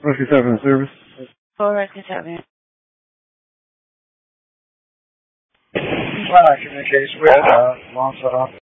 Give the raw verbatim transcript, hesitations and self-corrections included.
Rescue seven service. Full rescue seven. Well, I communicates with uh, Longfoot officer.